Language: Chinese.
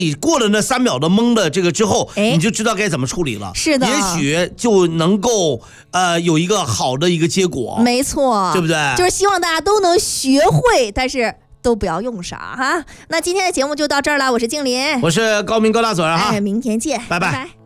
你过了那3秒的懵的这个之后，你就知道该怎么处理了。 是的， 也许就能够有一个好的一个结果。 没错， 对不对？ 就是希望大家都能学会，但是都不要用傻哈。那今天的节目就到这儿了，我是静林， 我是高明高大嘴哈， 明天见， 拜拜。 拜拜。